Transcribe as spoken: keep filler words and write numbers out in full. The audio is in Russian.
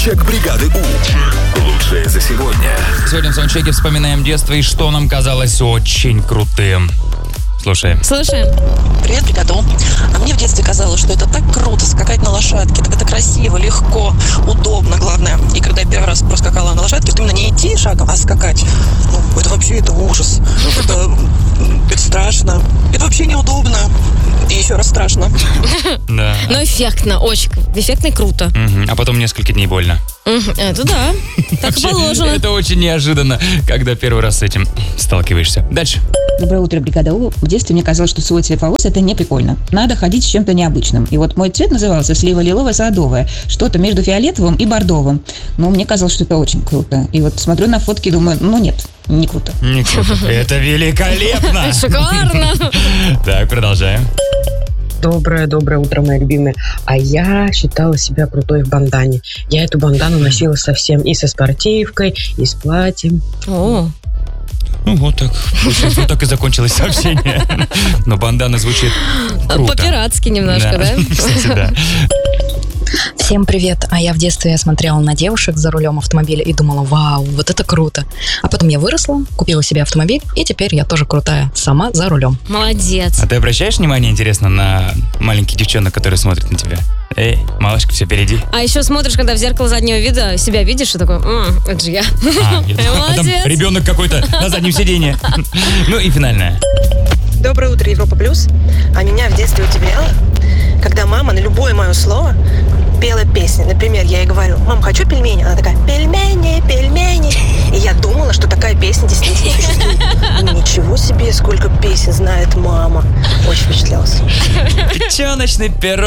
Саундчек бригады У. Лучшее за сегодня. Сегодня в саундчеке вспоминаем детство и что нам казалось очень крутым. Слушаем. Слушаем. Привет, бригада У. А мне в детстве казалось, что это так круто скакать на лошадке. Так это красиво, легко, удобно, главное. И когда я первый раз проскакала на лошадке, то именно не идти шагом, а скакать. Ну, это вообще это ужас. Это, это страшно. Это вообще неудобно. И еще раз страшно. Да. Но эффектно, очень эффектно и круто. Мгм. А потом несколько дней больно. Мгм. Это да. Так и Вообще, положено. Это очень неожиданно, когда первый раз с этим сталкиваешься. Дальше. Доброе утро, бригада У. В детстве мне казалось, что свой цвет волос – это не прикольно. Надо ходить с чем-то необычным. И вот мой цвет назывался слива-лиловая-садовая. Что-то между фиолетовым и бордовым. Но мне казалось, что это очень круто. И вот смотрю на фотки и думаю, ну нет, не круто. Не круто. Это великолепно. Шикарно. Так, продолжаем. Доброе-доброе утро, мои любимые. А я считала себя крутой в бандане. Я эту бандану носила совсем и со спортивкой, и с платьем. О, Ну вот так. Получается, вот так и закончилось сообщение. Но бандана звучит круто. по-пиратски немножко, да? Кстати, да. Всем привет. А я в детстве я смотрела на девушек за рулем автомобиля и думала, вау, вот это круто. А потом я выросла, купила себе автомобиль, и теперь я тоже крутая, сама за рулем. Молодец. А ты обращаешь внимание, интересно, на маленьких девчонок, которые смотрят на тебя? Эй, малышка, все впереди. А еще смотришь, когда в зеркало заднего вида себя видишь, и такой, «М, это же я». А, я думал, а там Молодец. ребенок какой-то на заднем сиденье. Ну и финальное. Доброе утро, Европа Плюс. А меня в детстве удивляло, когда мама на любое мое слово пела песни. Например, я ей говорю, мам, хочу пельмени. Она такая, пельмени, пельмени. И я думала, что такая песня действительно существует. Ну, ничего себе, сколько песен знает мама. Очень впечатлялась. Печеночный пирог.